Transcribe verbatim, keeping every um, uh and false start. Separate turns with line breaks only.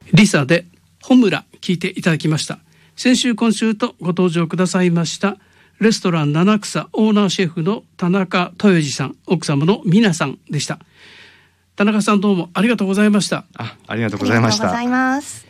リサでホムラ聞いていただきました。先週今週とご登場くださいましたレストラン七草オーナーシェフの田中豊次さん、奥様の美奈さんでした。田中さんどうもありがとうございました。
あ、ありがとうございました。
ありがとうございます。